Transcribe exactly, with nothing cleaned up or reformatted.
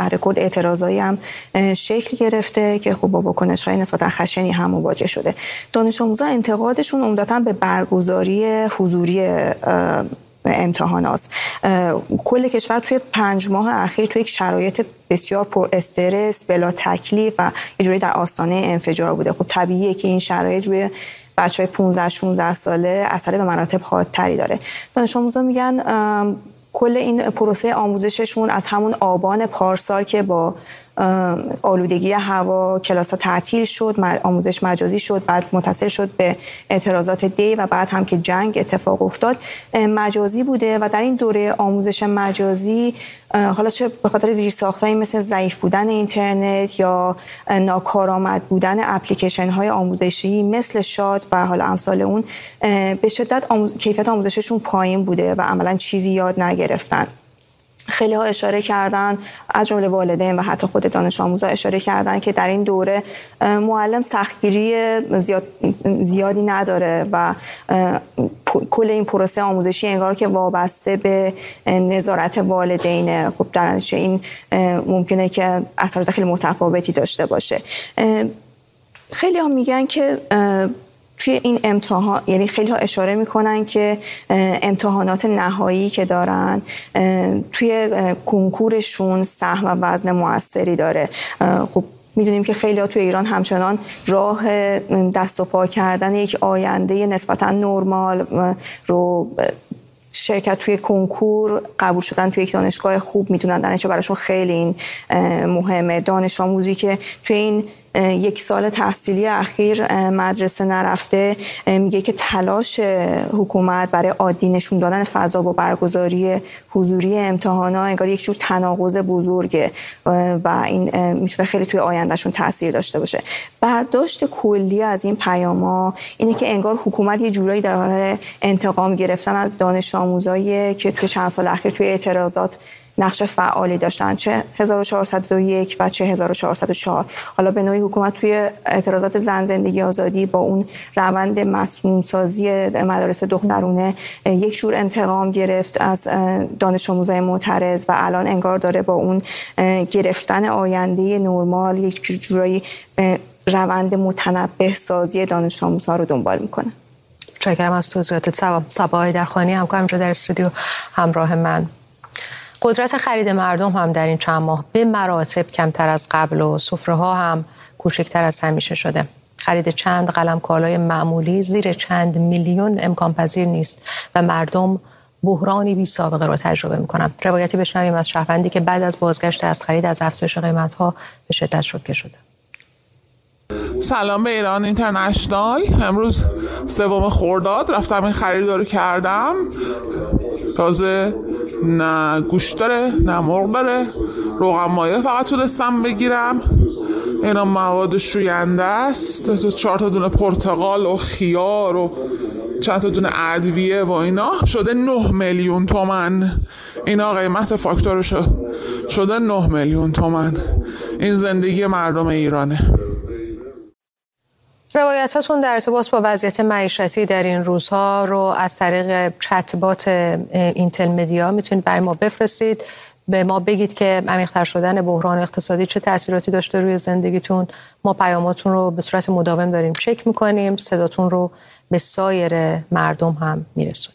شهر کرد اعتراضایی هم شکل گرفته که خب با واکنش‌های نسبتا خشنی هم مواجه شده. دانش آموزان انتقادشون عمدتاً به برگزاری حضوری امتحانات. کل کشور توی پنج ماه اخیر توی یک شرایط بسیار پر استرس، بلا تکلیف و یه جوری در آستانه انفجار بوده. خب طبیعیه که این شرایط روی بچهای پانزده شانزده ساله اثر به مراتب حادتری داره. دانش آموزان میگن کل این پروسه آموزششون از همون آبان پارسال که با آلودگی هوا کلاس‌ها تعطیل شد، آموزش مجازی شد، بعد متصل شد به اعتراضات دی و بعد هم که جنگ اتفاق افتاد مجازی بوده و در این دوره آموزش مجازی حالا چه به خاطر زیرساخت‌هایی مثل ضعیف بودن اینترنت یا ناکارآمد بودن اپلیکیشن‌های آموزشی مثل شاد و حالا امثال اون به شدت آموز... کیفیت آموزششون پایین بوده و عملاً چیزی یاد نگرفتن. خیلی ها اشاره کردن، از جمله والدین و حتی خود دانش آموزا اشاره کردن که در این دوره معلم سختگیری زیاد زیادی نداره و کل این پروسه آموزشی انگار که وابسته به نظارت والدینه. خب در نتیجه این ممکنه که اثرات خیلی متفاوتی داشته باشه. خیلی ها میگن که توی این امتحان، یعنی خیلی ها اشاره میکنن که امتحانات نهایی که دارن توی کنکورشون سهم و وزن موثری داره. خب میدونیم که خیلی ها توی ایران همچنان راه دست و پا کردن یک آینده نسبتا نرمال رو شرکت توی کنکور، قبول شدن توی یک دانشگاه خوب میتونن در نتیجه براشون خیلی این مهمه. دانش آموزی که توی این یک سال تحصیلی اخیر مدرسه نرفته میگه که تلاش حکومت برای عادی نشون دادن فضا با برگزاری حضوری امتحانا انگار یک جور تناقض بزرگه و این میتونه خیلی توی آیندهشون تاثیر داشته باشه. برداشت کلی از این پیاما اینه که انگار حکومت یه جورایی در حال انتقام گرفتن از دانش آموزایی که توی چند سال اخیر توی اعتراضات نقش فعالی داشتن، چه هزار و چهارصد و یک و چه هزار و چهارصد و چهار. حالا به نوعی حکومت توی اعتراضات زن زندگی آزادی با اون روند مسموم سازی مدارس دخترونه یک جور انتقام گرفت از دانش آموزای معترض و الان انگار داره با اون گرفتن آینده نرمال یک جورایی روند متنبه سازی دانش آموزها رو دنبال میکنه. متشکرم از توضیحاتت. صبا هیدرخانی همکارم اینجا در استودیو همراه من. قدرت خرید مردم هم در این چند ماه به مراتب کمتر از قبل و سفره‌ها هم کوچکتر از همیشه شده. خرید چند قلم کالای معمولی زیر چند میلیون امکان پذیر نیست و مردم بحرانی بی سابقه را تجربه می‌کنند. روایتی بشنویم از شهروندی که بعد از بازگشت از خرید از افزایش قیمت‌ها به شدت شوکه شده. سلام به ایران اینترنشنال. امروز سوم خرداد رفتم این خرید رو کردم. تازه نه گوشت داره نه مرغ داره، روغن مایه فقط تونستم بگیرم. اینا مواد شوینده است، چهار تا دونه پرتقال و خیار و چند تا دونه ادویه و اینا. شده نه میلیون تومن. اینا قیمت فاکتورش شده نه میلیون تومن. این زندگی مردم ایرانه. روایتاتون در ارتباط با وضعیت معیشتی در این روزها رو از طریق چت بات اینتل مدیا میتونید برای ما بفرستید. به ما بگید که عمیق‌تر شدن بحران اقتصادی چه تأثیراتی داشته روی زندگیتون. ما پیاماتون رو به صورت مداوم داریم چک میکنیم، صداتون رو به سایر مردم هم میرسونیم.